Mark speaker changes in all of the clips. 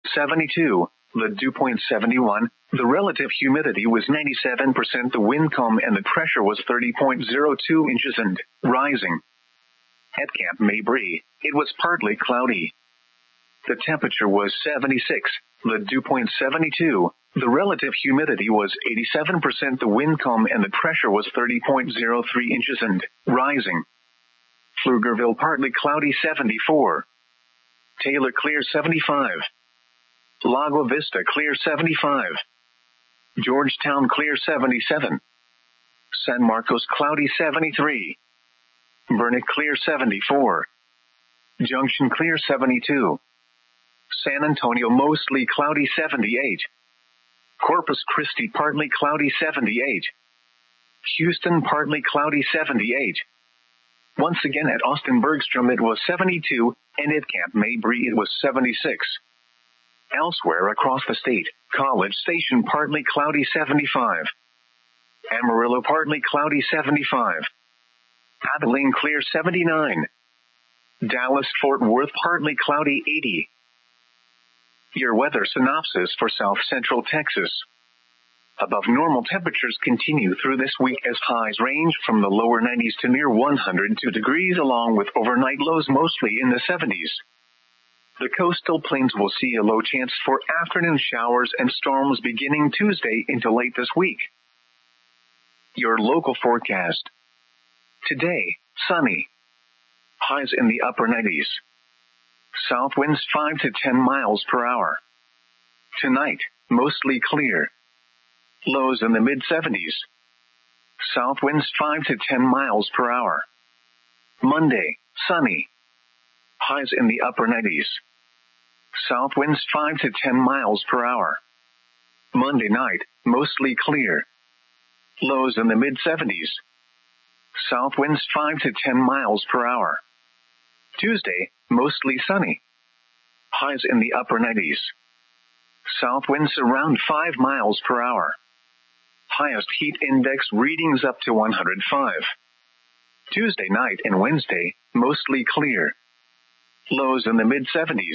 Speaker 1: 72. The dew point 71. The relative humidity was 97%. The wind calm and the pressure was 30.02 inches and rising. At Camp Mabry, it was partly cloudy. The temperature was 76. The dew point 72. The relative humidity was 87%. The wind calm and the pressure was 30.03 inches and rising. Pflugerville partly cloudy 74. Taylor clear 75. Lago Vista clear 75. Georgetown clear 77. San Marcos cloudy 73. Burnet clear 74. Junction clear 72. San Antonio mostly cloudy 78. Corpus Christi partly cloudy 78. Houston partly cloudy 78. Once again at Austin Bergstrom it was 72, and at Camp Mabry it was 76. Elsewhere across the state, College Station partly cloudy 75. Amarillo partly cloudy 75. Abilene clear 79. Dallas-Fort Worth partly cloudy 80. Your weather synopsis for South Central Texas. Above normal temperatures continue through this week as highs range from the lower 90s to near 102 degrees along with overnight lows mostly in the 70s. The coastal plains will see a low chance for afternoon showers and storms beginning Tuesday into late this week. Your local forecast. Today, sunny. Highs in the upper 90s. South winds 5 to 10 miles per hour. Tonight, mostly clear. Lows in the mid-70s. South winds 5 to 10 miles per hour. Monday, sunny. Highs in the upper 90s. South winds 5 to 10 miles per hour. Monday night, mostly clear. Lows in the mid-70s. South winds 5 to 10 miles per hour. Tuesday, mostly sunny. Highs in the upper 90s. South winds around 5 miles per hour. Highest heat index readings up to 105. Tuesday night and Wednesday, mostly clear. Lows in the mid-70s.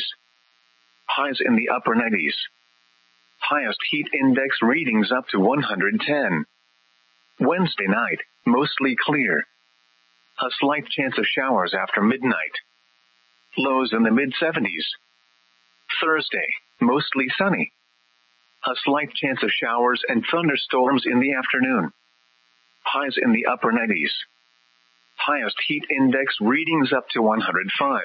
Speaker 1: Highs in the upper 90s. Highest heat index readings up to 110. Wednesday night, mostly clear. A slight chance of showers after midnight. Lows in the mid-70s. Thursday, mostly sunny. A slight chance of showers and thunderstorms in the afternoon. Highs in the upper 90s. Highest heat index readings up to 105.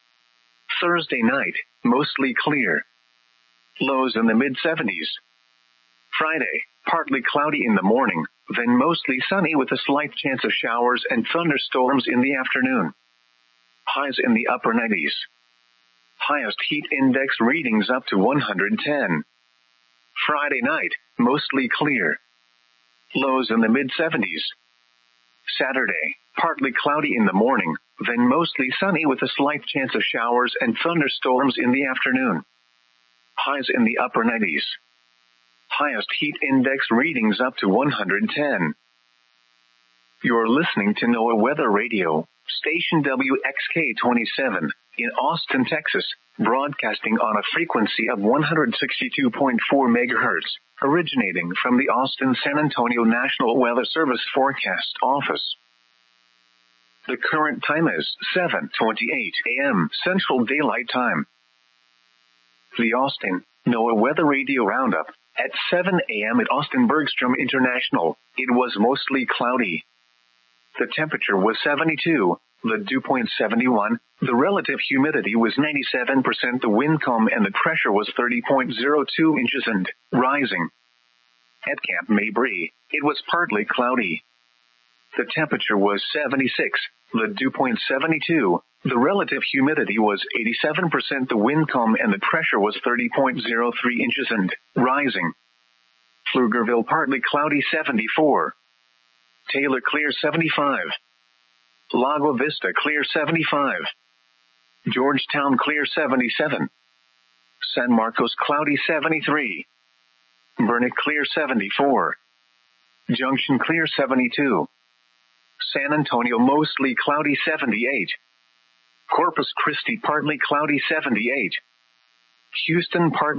Speaker 1: Thursday night, mostly clear. Lows in the mid-70s. Friday, partly cloudy in the morning, then mostly sunny with a slight chance of showers and thunderstorms in the afternoon. Highs in the upper 90s. Highest heat index readings up to 110. Friday night, mostly clear. Lows in the mid-70s. Saturday, partly cloudy in the morning, then mostly sunny with a slight chance of showers and thunderstorms in the afternoon. Highs in the upper 90s. Highest heat index readings up to 110. You're listening to NOAA Weather Radio, station WXK-27, in Austin, Texas, broadcasting on a frequency of 162.4 MHz, originating from the Austin-San Antonio National Weather Service Forecast Office. The current time is 7:28 a.m. Central Daylight Time. The Austin NOAA Weather Radio Roundup. At 7 a.m. at Austin Bergstrom International, it was mostly cloudy. The temperature was 72, the dew point 71, the relative humidity was 97%, the wind calm and the pressure was 30.02 inches and rising. At Camp Mabry, it was partly cloudy. The temperature was 76, the dew point 72, the relative humidity was 87%, the wind calm and the pressure was 30.03 inches and rising. Pflugerville partly cloudy 74. Taylor clear 75. Lago Vista clear 75. Georgetown clear 77. San Marcos cloudy 73. Burnet clear 74. Junction clear 72. San Antonio mostly cloudy 78. Corpus Christi partly cloudy 78. Houston partly